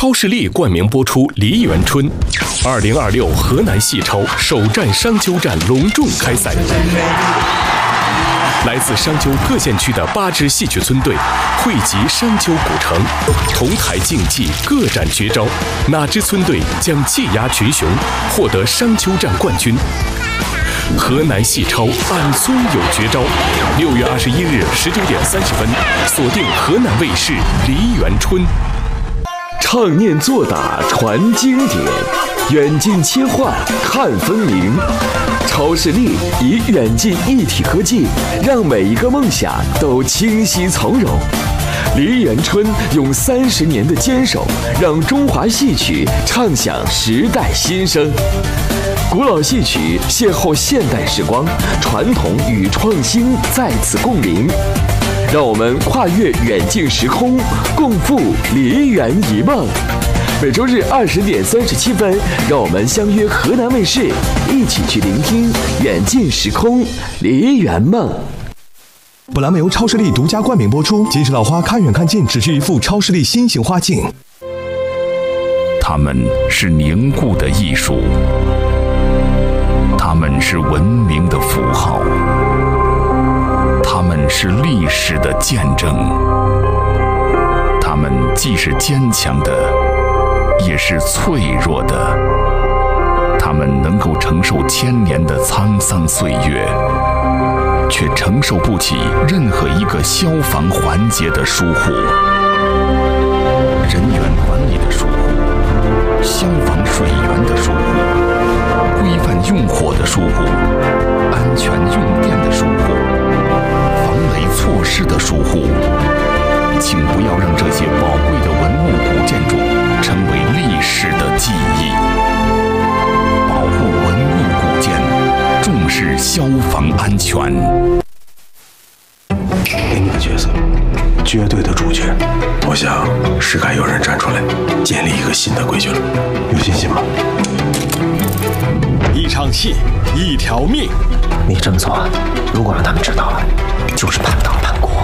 超视力冠名播出《梨园春》，2026河南戏超首战商丘站隆重开赛。来自商丘各县区的8支戏曲村队汇集商丘古城，同台竞技，各展绝招，哪支村队将技压群雄，获得商丘站冠军？河南戏超俺村有绝招，6月21日19点30分，锁定河南卫视《梨园春》。 唱念做打传经典，远近切换看分明。超视力以远近一体科技，让每一个梦想都清晰从容。梨园春用30年的坚守，让中华戏曲唱响时代新声。古老戏曲邂逅现代时光，传统与创新在此共鸣。让我们跨越远近时空，共赴梨园一梦。每周日20点37分，让我们相约河南卫视，一起去聆听远近时空梨园梦。 本栏目由超视力独家冠名播出。金石老花看远看近，只需一副超视力新型花镜。 它们是凝固的艺术，它们是文明的符号，它们是历史的见证。它们既是坚强的，也是脆弱的。它们能够承受1000年的沧桑岁月，却承受不起任何一个消防环节的疏忽。人员管理的疏忽，消防水源的疏忽，规范用火的疏忽，安全用电的疏忽，防雷措施的疏忽。请不要让这些宝贵的文物古建筑成为历史的记忆。保护文物古建，重视消防安全。 给你个角色，绝对的主角。我想是该有人站出来，建立一个新的规矩了。有信心吗？ 一场戏，一条命。 你这么做，如果让他们知道了，就是叛党叛国。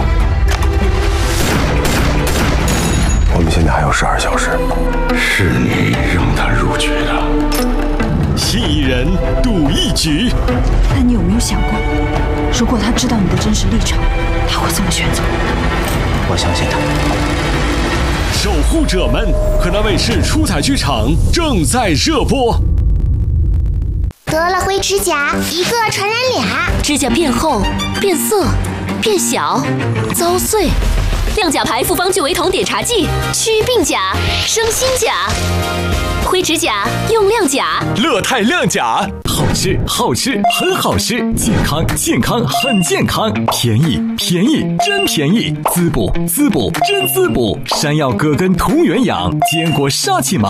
我们现在还有12小时，是你让他入局的。 信一人，赌一局。 但你有没有想过，如果他知道你的真实立场，他会怎么选择？ 我相信他。 守护者们，河南卫视出彩剧场正在热播。 得了灰指甲，一个传染俩。 指甲变厚、变色、变小、遭碎。亮甲牌复方聚维酮碘茶剂，祛病甲，生新甲。灰指甲用亮甲， 乐泰亮甲，好吃好吃很好吃，健康健康很健康，便宜便宜真便宜，滋补滋补真滋补，山药葛根同源养，坚果杀气马，